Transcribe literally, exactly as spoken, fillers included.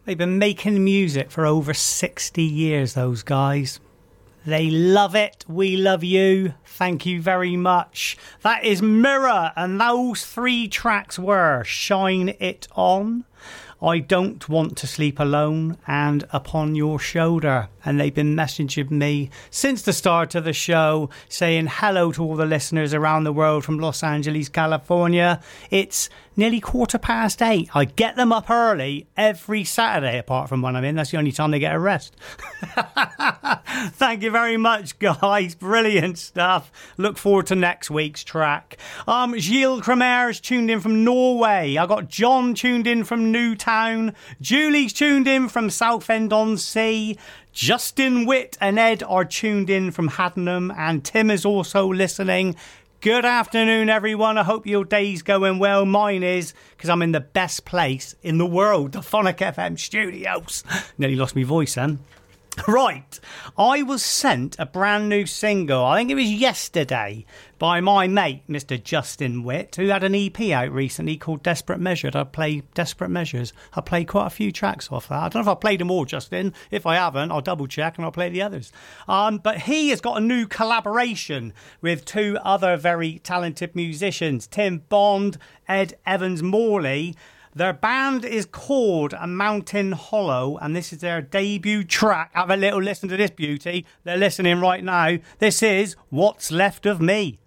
They've been making music for over sixty years, those guys. They love it. We love you. Thank you very much. That is Mirror, and those three tracks were Shine It On, I Don't Want to Sleep Alone, and Upon Your Shoulder. And they've been messaging me since the start of the show, saying hello to all the listeners around the world from Los Angeles, California. It's nearly quarter past eight. I get them up early every Saturday, apart from when I'm in. That's the only time they get a rest. Thank you very much, guys. Brilliant stuff. Look forward to next week's track. Um, Gilles Cremer's tuned in from Norway. I got John tuned in from Newtown. Julie's tuned in from Southend-on-Sea. Justin Witt and Ed are tuned in from Haddenham, and Tim is also listening. Good afternoon, everyone. I hope your day's going well. Mine is, because I'm in the best place in the world, the Phonic F M studios. Nearly lost my voice then. Right, I was sent a brand new single, I think it was yesterday, by my mate, Mister Justin Witt, who had an E P out recently called Desperate Measures. I play Desperate Measures. I played quite a few tracks off that. I don't know if I played them all, Justin. If I haven't, I'll double check and I'll play the others. Um, but he has got a new collaboration with two other very talented musicians, Tim Bond, Ed Evans-Morley. Their band is called A Mountain Hollow, and this is their debut track. Have a little listen to this beauty. They're listening right now. This is What's Left of Me.